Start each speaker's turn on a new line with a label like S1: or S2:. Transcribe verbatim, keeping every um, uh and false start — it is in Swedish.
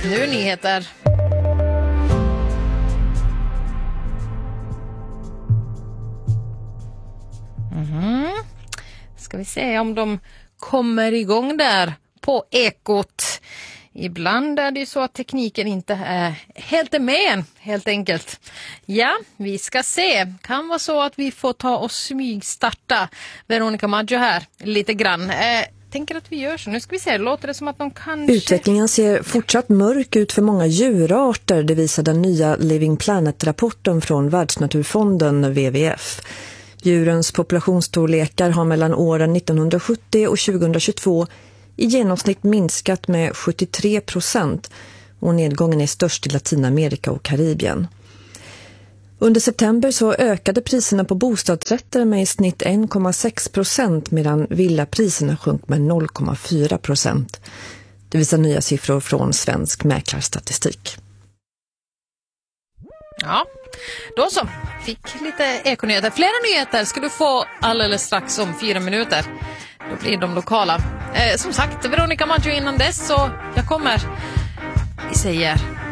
S1: Nu är nyheter. Mm. Ska vi se om de kommer igång där på Ekot. Ibland är det ju så att tekniken inte är helt med, helt enkelt. Ja, vi ska se. Kan vara så att vi får ta och smygstarta Veronica Maggio här lite grann. Eh, tänker att vi gör så. Nu ska vi se, låter det som att de kanske...
S2: Utvecklingen ser fortsatt mörk ut för många djurarter, det visar den nya Living Planet-rapporten från Världsnaturfonden W W F. Djurens populationsstorlekar har mellan åren nittonhundrasjuttio och tjugohundratjugotvå i genomsnitt minskat med sjuttiotre procent och nedgången är störst i Latinamerika och Karibien. Under september så ökade priserna på bostadsrätter med i snitt en komma sex procent medan villapriserna sjönk med noll komma fyra procent. Det visar nya siffror från Svensk mäklarstatistik.
S1: Ja, då så. Fick lite ekonyheter. Flera nyheter ska du få alldeles strax om fyra minuter. Då blir de lokala. Eh, som sagt, Veronica Maggio innan dess, så jag kommer. Vi säger